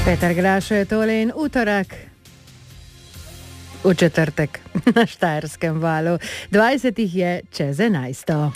Peter Grašo je tole in utorak v četrtek na Štajerskem valu. 20 jih je čez 11.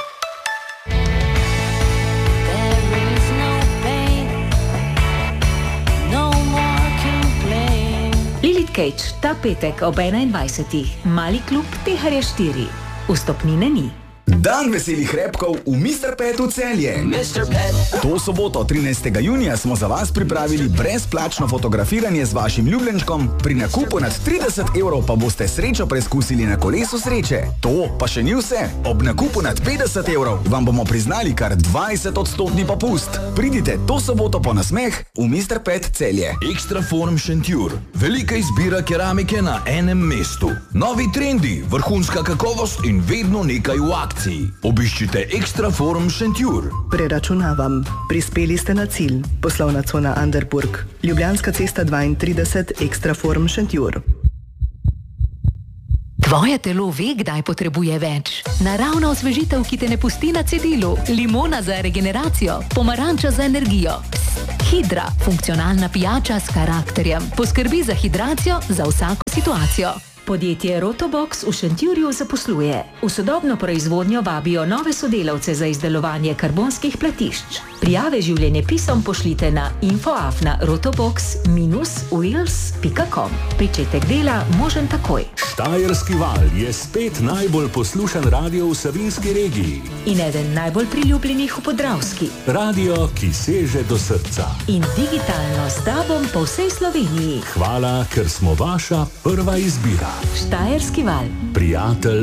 Lilith Cage ta petek ob 21. Mali klub Teharje 4. Vstopnine ni. Dan veselih repkov v Mr. Petu Celje. To soboto, 13. junija, smo za vas pripravili brezplačno fotografiranje z vašim ljubljenčkom. Pri nakupu nad 30 € pa boste srečo preizkusili na kolesu sreče. To pa še ni vse. Ob nakupu nad 50 € vam bomo priznali kar 20% popust. Pridite to soboto po nasmeh v Mr. Pet Celje. Extra Form Šentjur. Velika izbira keramike na enem mestu. Novi trendi, vrhunska kakovost in vedno nekaj v akciji. Obiščite Extra Form Šentjur. Preračunavam. Prispeli ste na cilj. Poslovna cona Anderburg. Ljubljanska cesta 32, Extra Form Šentjur. Tvoje telo ve, kdaj potrebuje več. Naravna osvežitev, ki te ne pusti na cedilu. Limona za regeneracijo. Pomaranča za energijo. Hidra, funkcionalna pijača s karakterjem. Poskrbi za hidracijo za vsako situacijo. Podjetje Rotobox v Šentjurju zaposluje. V sodobno proizvodnjo vabijo nove sodelavce za izdelovanje karbonskih platišč. Prijave življenjepisom pošljite na info@rotobox-wheels.com. Pričetek dela možen takoj. Štajerski val je spet najbolj poslušan radio v Savinjski regiji. In eden najbolj priljubljenih v Podravski. Radio, ki seže do srca. In digitalno s tabom po vsej Sloveniji. Hvala, ker smo vaša prva izbira. Štajerski val. Prijatelj